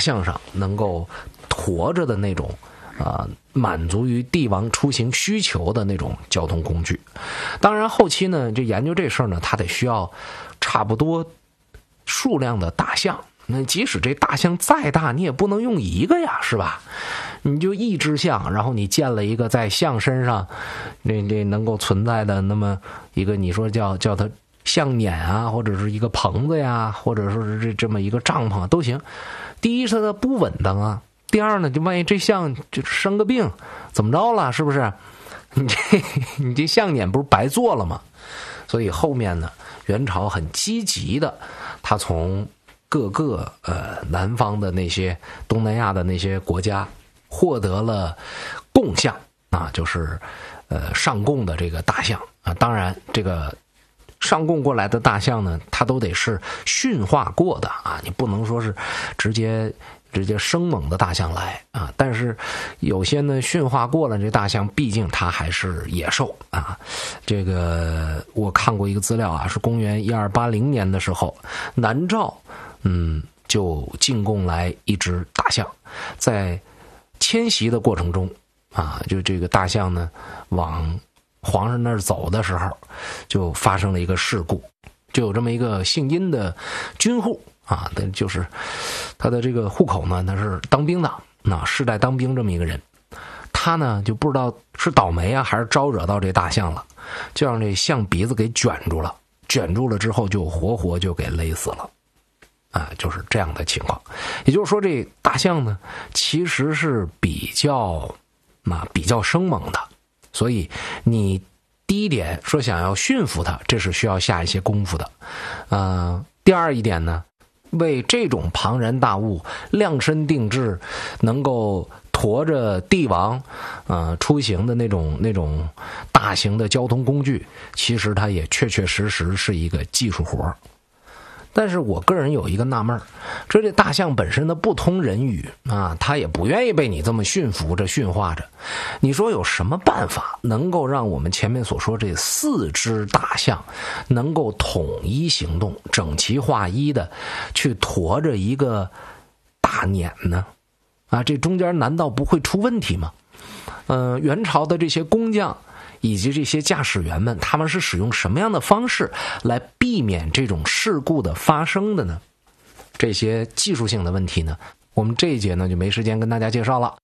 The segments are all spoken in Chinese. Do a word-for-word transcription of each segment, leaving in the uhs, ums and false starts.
象上能够驮着的那种啊、呃，满足于帝王出行需求的那种交通工具。当然后期呢，这研究这事儿呢，他得需要差不多数量的大象。那即使这大象再大，你也不能用一个呀，是吧？你就一只象，然后你建了一个在象身上那这能够存在的那么一个，你说叫叫它象辇啊，或者是一个棚子呀，或者说是这这么一个帐篷都行。第一是它不稳当啊，第二呢，就万一这象就生个病，怎么着了？是不是？你这你这象辇不是白做了吗？所以后面呢，元朝很积极的，他从各个呃南方的那些东南亚的那些国家获得了贡象啊，就是呃上贡的这个大象啊。当然，这个上贡过来的大象呢，它都得是驯化过的啊，你不能说是直接直接生猛的大象来啊。但是有些呢驯化过了这大象，毕竟它还是野兽啊。这个我看过一个资料啊，是公元一二八零年的时候，南诏嗯就进贡来一只大象，在迁徙的过程中啊，就这个大象呢往皇上那儿走的时候，就发生了一个事故，就有这么一个姓殷的军户啊，就是他的这个户口呢，他是当兵的，那世代当兵这么一个人，他呢就不知道是倒霉啊，还是招惹到这大象了，就让这象鼻子给卷住了，卷住了之后就活活就给勒死了。啊，就是这样的情况。也就是说，这大象呢，其实是比较啊比较生猛的，所以你第一点说想要驯服它，这是需要下一些功夫的。呃，第二一点呢，为这种庞然大物量身定制，能够驮着帝王呃出行的那种那种大型的交通工具，其实它也确确实实是一个技术活。但是我个人有一个纳闷，这这大象本身的不通人语啊，它也不愿意被你这么驯服着驯化着。你说有什么办法能够让我们前面所说这四只大象能够统一行动，整齐划一的去驮着一个大辇呢？啊，这中间难道不会出问题吗？呃，元朝的这些工匠以及这些驾驶员们，他们是使用什么样的方式来避免这种事故的发生的呢？这些技术性的问题呢，我们这一节呢就没时间跟大家介绍了。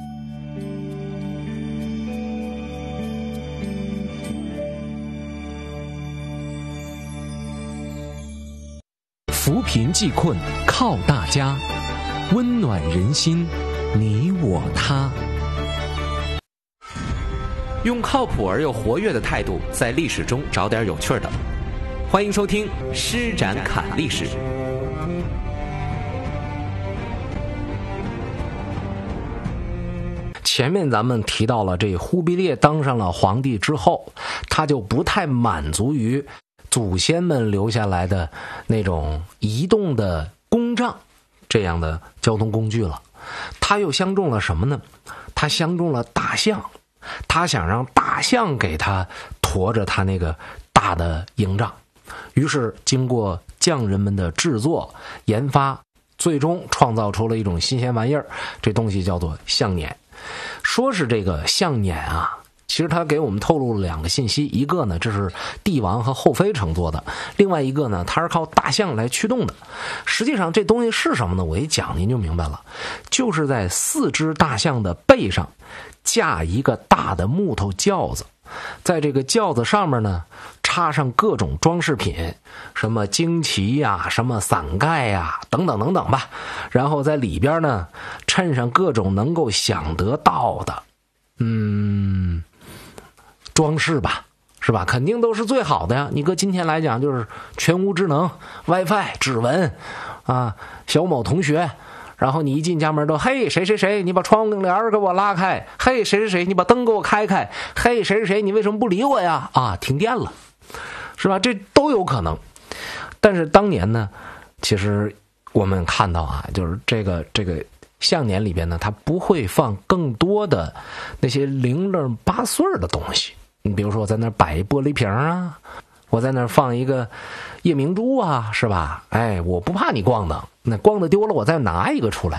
扶贫济困靠大家，温暖人心你我他。用靠谱而又活跃的态度，在历史中找点有趣的。欢迎收听《施展侃历史》。 前面咱们提到了，这忽必烈当上了皇帝之后，他就不太满足于祖先们留下来的那种移动的公杖这样的交通工具了，他又相中了什么呢？他相中了大象。他想让大象给他驮着他那个大的营帐，于是经过匠人们的制作研发，最终创造出了一种新鲜玩意儿，这东西叫做象辇。说是这个象辇啊，其实它给我们透露了两个信息，一个呢这是帝王和后妃乘坐的，另外一个呢它是靠大象来驱动的。实际上这东西是什么呢？我一讲您就明白了，就是在四只大象的背上架一个大的木头轿子，在这个轿子上面呢插上各种装饰品，什么旌旗呀、什么伞盖呀等等等等吧，然后在里边呢衬上各种能够想得到的嗯装饰吧，是吧？肯定都是最好的呀。你搁今天来讲，就是全屋智能 WiFi 指纹啊，小某同学，然后你一进家门都嘿谁谁谁，你把窗帘给我拉开，嘿谁谁谁，你把灯给我开开，嘿谁谁谁，你为什么不理我呀？啊，停电了，是吧？这都有可能。但是当年呢，其实我们看到啊，就是这个这个象辇里边呢，它不会放更多的那些零零八碎的东西。你比如说我在那儿摆一玻璃瓶啊，我在那儿放一个夜明珠啊，是吧？哎，我不怕你咣当，那咣当丢了我再拿一个出来。